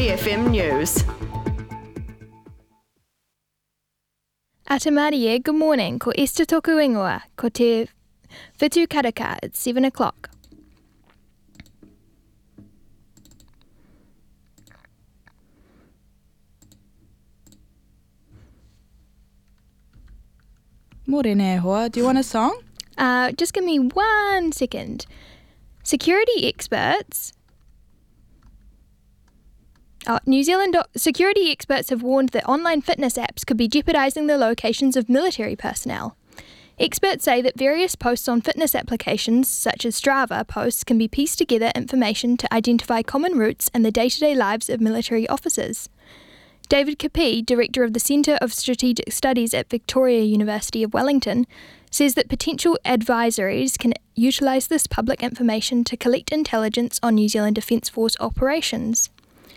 BFM News. Atamarie, good morning. Ko Esther toku ingoa. Ko te whitu karaka at 7 o'clock. Morena hoa, do you want a song? Just give me 1 second. Security experts have warned that online fitness apps could be jeopardising the locations of military personnel. Experts say that various posts on fitness applications, such as Strava posts, can be pieced together information to identify common routes and the day-to-day lives of military officers. David Capee, Director of the Centre of Strategic Studies at Victoria University of Wellington, says that potential advisories can utilise this public information to collect intelligence on New Zealand Defence Force operations.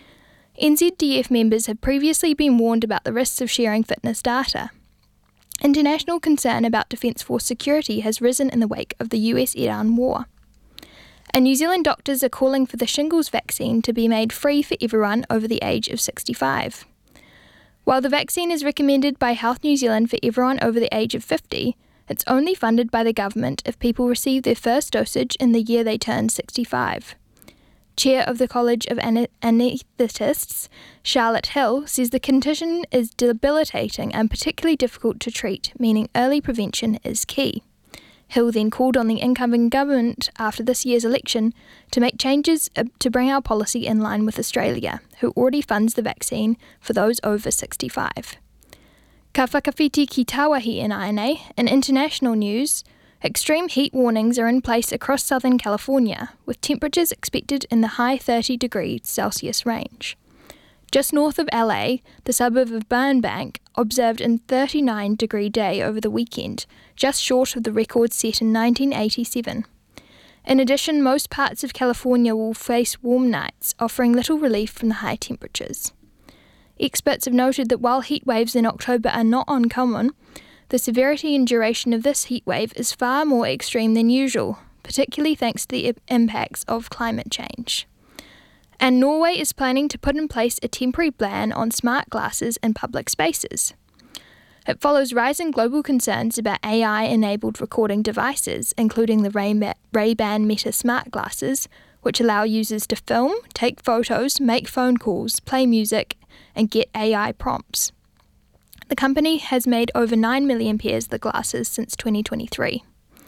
NZDF members have previously been warned about the risks of sharing fitness data. International concern about Defence Force security has risen in the wake of the US-Iran war. And New Zealand doctors are calling for the shingles vaccine to be made free for everyone over the age of 65. While the vaccine is recommended by Health New Zealand for everyone over the age of 50, it's only funded by the government if people receive their first dosage in the year they turn 65. Chair of the College of Anaesthetists, Charlotte Hill, says the condition is debilitating and particularly difficult to treat, meaning early prevention is key. Hill then called on the incoming government after this year's election to make changes to bring our policy in line with Australia, who already funds the vaccine for those over 65. Ka whakawhiti ki Tāwāhi in ANA. In international news, extreme heat warnings are in place across Southern California, with temperatures expected in the high 30 degrees Celsius range. Just north of LA, the suburb of Burbank observed a 39-degree day over the weekend, just short of the record set in 1987. In addition, most parts of California will face warm nights, offering little relief from the high temperatures. Experts have noted that while heat waves in October are not uncommon, the severity and duration of this heat wave is far more extreme than usual, particularly thanks to the impacts of climate change. And Norway is planning to put in place a temporary ban on smart glasses in public spaces. It follows rising global concerns about AI-enabled recording devices, including the Ray-Ban Meta smart glasses, which allow users to film, take photos, make phone calls, play music, and get AI prompts. The company has made over 9 million pairs of the glasses since 2023.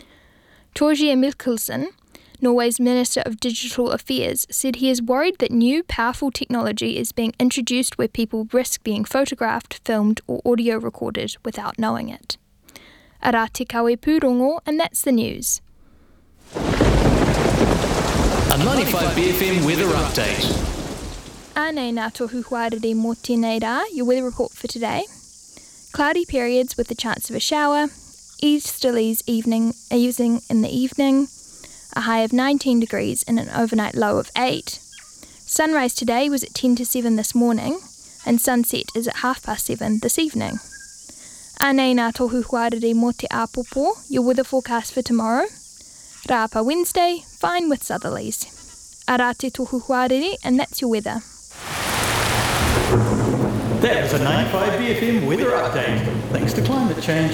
Torgeir Mikkelsen, Norway's Minister of Digital Affairs, said he is worried that new powerful technology is being introduced where people risk being photographed, filmed or audio recorded without knowing it. Ara te kawe pūrongo, and that's the news. A 95 BFM weather update. Ānei nā tohu huarere mō tēnei rā, your weather report for today. Cloudy periods with the chance of a shower, easterlies evening in the evening, a high of 19 degrees and an overnight low of 8. Sunrise today was at 10 to 7 this morning, and sunset is at 7:30 this evening. Ānei nā tohu huarere mō te āpopo, your weather forecast for tomorrow. Rāpa Wednesday, fine with southerlies. Ara te tohu huarere, and that's your weather. That was a 95 BFM weather update, thanks to climate change.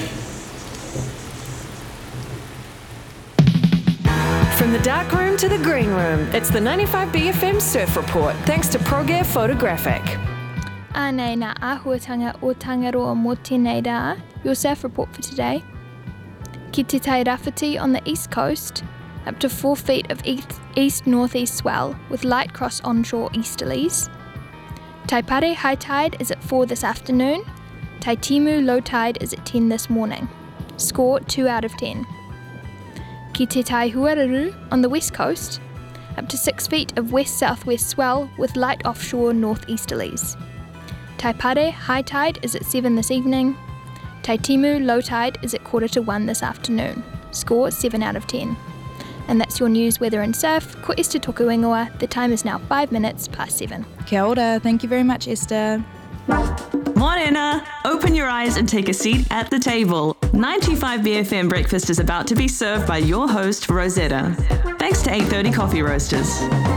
From the dark room to the green room, it's the 95 BFM Surf Report, thanks to ProGear Photographic. Ānei nā āhuatanga o Tangaroa mō tēnei rā, your surf report for today. Ki te tai rāwhiti on the east coast, up to 4 feet of east-northeast swell with light cross onshore easterlies. Taipare high tide is at 4 this afternoon. Taitimu low tide is at 10 this morning. Score 2 out of 10. Ki te tai Huararu on the west coast, up to 6 feet of west-southwest swell with light offshore northeasterlies. Taipare high tide is at 7 this evening. Taitimu low tide is at 1:45 this afternoon. Score 7 out of 10. And that's your news, weather and surf. Ko Esther toku ingoa. The time is now 5 minutes past 7. Kia ora, thank you very much, Esther. Morena! Open your eyes and take a seat at the table. 95 BFM breakfast is about to be served by your host, Rosetta. Thanks to 830 Coffee Roasters.